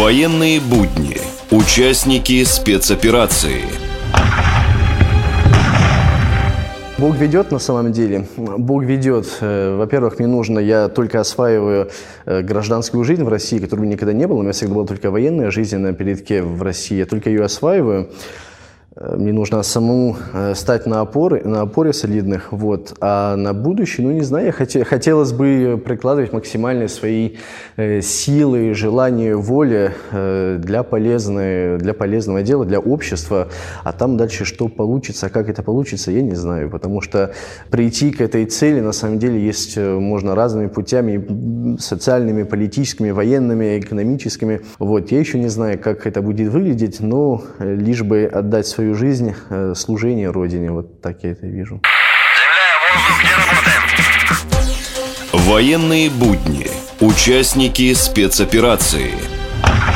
Военные будни. Участники спецоперации. Бог ведет на самом деле. Бог ведет. Во-первых, я только осваиваю гражданскую жизнь в России, которой никогда не было. У меня всегда была только военная жизнь на передке в России. Я только ее осваиваю. Мне нужно самому стать на опоре солидных, а на будущее, не знаю, хотелось бы прикладывать максимальные свои силы, желания, воли для полезного дела, для общества, а там дальше что получится, как это получится, я не знаю, потому что прийти к этой цели на самом деле можно разными путями, социальными, политическими, военными, экономическими, я еще не знаю, как это будет выглядеть, но лишь бы отдать свою жизнь, служение Родине. Так я это вижу. Земля, воздух, где работаем? Военные будни. Участники спецоперации.